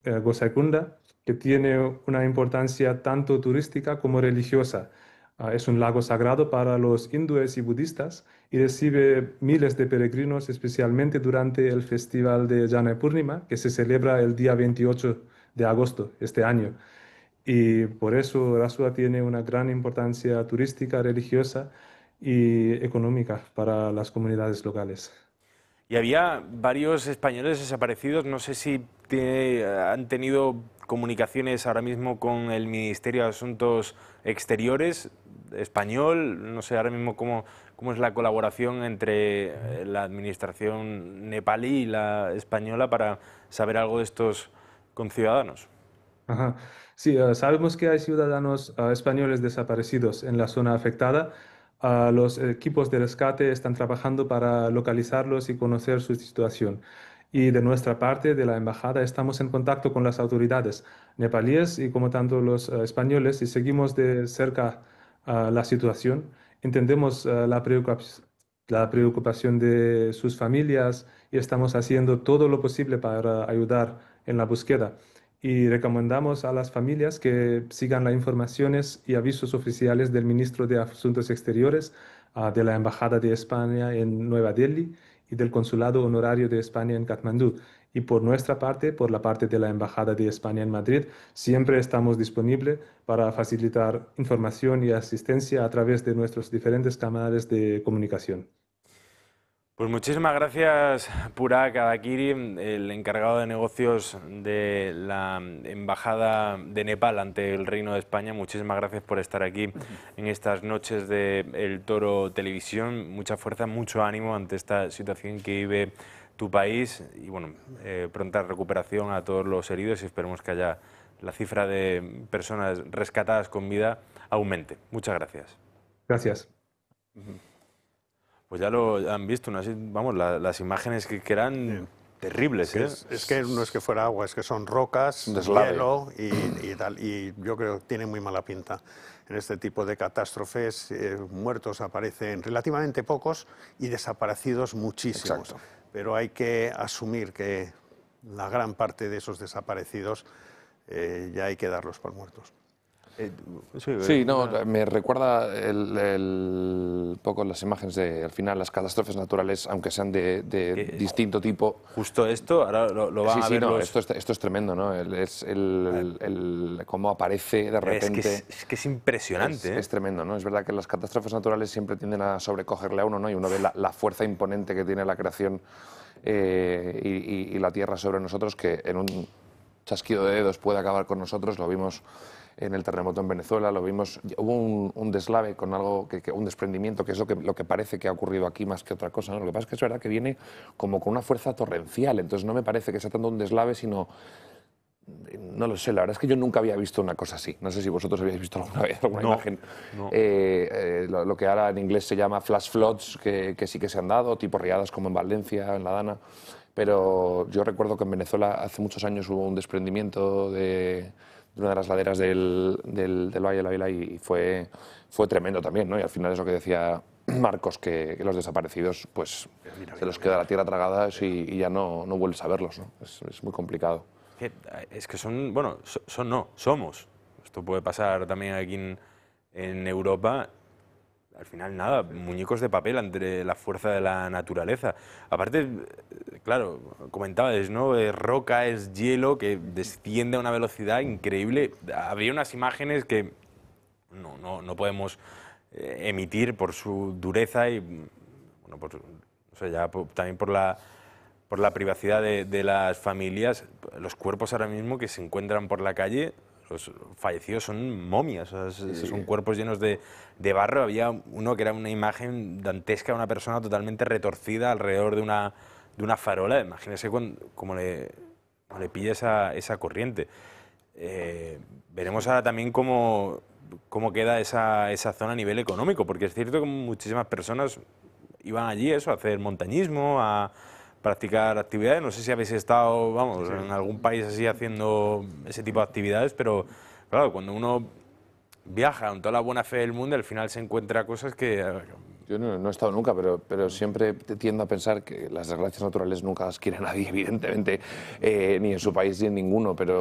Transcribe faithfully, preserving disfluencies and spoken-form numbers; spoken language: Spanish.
eh, Gosaikunda, que tiene una importancia tanto turística como religiosa. Ah, es un lago sagrado para los hindúes y budistas y recibe miles de peregrinos, especialmente durante el festival de Jana Purnima, que se celebra el día veintiocho de agosto este año. Y por eso Rasua tiene una gran importancia turística, religiosa y económica para las comunidades locales. Y había varios españoles desaparecidos, no sé si te- han tenido comunicaciones ahora mismo con el Ministerio de Asuntos Exteriores español, no sé ahora mismo cómo, cómo es la colaboración entre eh, la administración nepalí y la española para saber algo de estos conciudadanos. Ajá. Sí, eh, sabemos que hay ciudadanos eh, españoles desaparecidos en la zona afectada. Ah, los equipos de rescate están trabajando para localizarlos y conocer su situación. Y de nuestra parte, de la embajada, estamos en contacto con las autoridades nepalíes y como tanto los eh, españoles y seguimos de cerca ah, la situación. Entendemos eh, la preocupación, la preocupación de sus familias y estamos haciendo todo lo posible para ayudar en la búsqueda y recomendamos a las familias que sigan las informaciones y avisos oficiales del ministro de Asuntos Exteriores, ah, de la Embajada de España en Nueva Delhi y del Consulado Honorario de España en Katmandú. Y por nuestra parte, por la parte de la Embajada de España en Madrid, siempre estamos disponibles para facilitar información y asistencia a través de nuestros diferentes canales de comunicación. Pues muchísimas gracias, Purак Adakiri, el encargado de negocios de la Embajada de Nepal ante el Reino de España. Muchísimas gracias por estar aquí en estas noches de El Toro Televisión. Mucha fuerza, mucho ánimo ante esta situación que vive tu país y bueno, eh, pronta recuperación a todos los heridos y esperemos que haya la cifra de personas rescatadas con vida aumente. Muchas gracias. Gracias. Pues ya lo han visto, unas, vamos, la- las imágenes que, que eran terribles, Que ¿eh? es, es que no es que fuera agua, es que son rocas, Un deslave. hielo y, y tal. Y yo creo que tiene muy mala pinta. En este tipo de catástrofes, eh, muertos aparecen relativamente pocos y desaparecidos muchísimos. Exacto. Pero hay que asumir que la gran parte de esos desaparecidos eh, ya hay que darlos por muertos. Eh, sí, Sí, eh, no, una- me recuerda el, el- poco las imágenes de, al final, las catástrofes naturales, aunque sean de, de Eh, distinto tipo. Justo esto, ahora lo, lo van Sí, a sí, ver no, los... esto, es, esto es tremendo, ¿no? El- es el, el- cómo aparece de es, que repente. es, es que es impresionante, Es, ¿eh? es tremendo, ¿no? Es verdad que las catástrofes naturales siempre tienden a sobrecogerle a uno, ¿no? Y uno ve la, la fuerza imponente que tiene la creación eh, y, y- y la tierra sobre nosotros, que en un chasquido de dedos puede acabar con nosotros. Lo vimos en el terremoto en Venezuela, lo vimos. Hubo un, un deslave con algo, que, que- un desprendimiento, que es lo que, lo que parece que ha ocurrido aquí más que otra cosa, ¿no? Lo que pasa es que es verdad que viene como con una fuerza torrencial, entonces no me parece que sea tanto un deslave, sino. No lo sé, la verdad es que yo nunca había visto una cosa así. No sé si vosotros habéis visto alguna vez alguna No, imagen. no. Eh, eh, lo, lo que ahora en inglés se llama flash floods, que, que sí que se han dado, tipo riadas como en Valencia, en La Dana. Pero yo recuerdo que en Venezuela hace muchos años hubo un desprendimiento de, de una de las laderas del, del, del Valle de la Vila y fue, fue tremendo también, ¿no? Y al final es lo que decía Marcos, que, que los desaparecidos, pues se los queda la tierra tragadas y, y ya no, no vuelves a verlos, ¿no? Es, es muy complicado. Que- Es que son, bueno, so- son no, somos. Esto puede pasar también aquí en, en Europa. Al final, nada, muñecos de papel ante la fuerza de la naturaleza. Aparte, eh, claro, comentabas, ¿no? Es roca, es hielo que desciende a una velocidad increíble. Había unas imágenes que no, no, no podemos eh, emitir por su dureza y, bueno, por, no sé, ya por- también por la, por la privacidad de, de las familias. Los cuerpos ahora mismo que se encuentran por la calle, los fallecidos son momias, o sea, es- son cuerpos llenos de, de barro. Había uno que era una imagen dantesca de una persona totalmente retorcida alrededor de una, de una farola. Imagínese cuán- cómo le, cómo le pilla esa, esa corriente. Eh, veremos ahora también cómo, cómo queda esa, esa zona a nivel económico, porque es cierto que muchísimas personas iban allí eso, a hacer montañismo, a practicar actividades. No sé si habéis estado, vamos, en algún país así haciendo ese tipo de actividades, pero claro, cuando uno viaja con toda la buena fe del mundo, al final se encuentra cosas que, Yo no, no he estado nunca, pero, pero siempre tiendo a pensar que las desgracias naturales nunca las quiere nadie, evidentemente, eh, ni en su país ni en ninguno, pero